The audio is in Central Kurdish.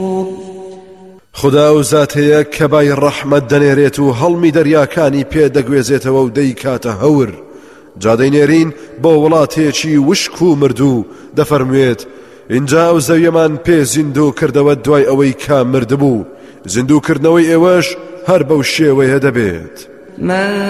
النشور خدا و زاتەیە کە بای ڕەحمەت دەنێرێت و هەڵمی دەریاکانی پێدەگوێزێتەوە و دەیکاتە هەور جادەینێرین بۆ وڵاتێکی وشک و مردوو دەفەرموێت اینجا ئەو زەویەمان پێ زیندوو کردەوە دوای ئەوەی کا مردبوو زیندووکردنەوەی ئێوەش هەر بەو شێوەیە دەبێت